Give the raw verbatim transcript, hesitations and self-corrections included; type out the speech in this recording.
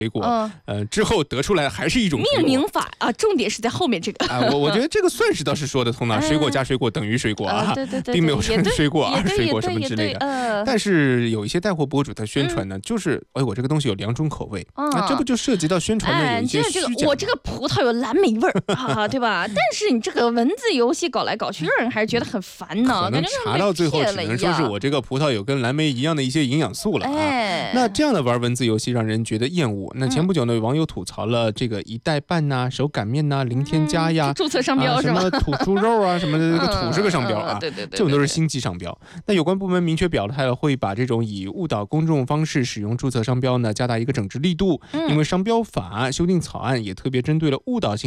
水果，嗯、呃，之后得出来还是一种命名法啊，重点是在后面这个啊、呃，我我觉得这个算是倒是说得通的，水果加水果等于水果啊， 呃、对对对对并没有什么水果二水果什么之类的。 呃、 但是有一些带货博主他宣传呢，嗯、就是哎，我这个东西有两种口味，嗯、那这不就涉及到宣传的有一些虚假、 哎这个、我这个葡萄有蓝莓味儿啊，对吧？但是你这个文字游戏搞来搞去，让人还是觉得很烦呢。 可能查到最后只能说是我这个葡萄有跟蓝莓一样的一些营养素了啊。哎、那这样的玩文字游戏让人觉得厌恶。那前不久呢，有网友吐槽了这个一袋半呐、手擀面呐、零添加呀、 嗯、注册商标、 啊、 是吧？ 什么土猪肉啊，什么的，这个土是个商标啊， 嗯、对对对， 这种都是星级商标。那有关部门明确表态了，会把这种以误导公众方式使用注册商标呢，加大一个整治力度。嗯、因为商标法修订草案也特别针对了误导性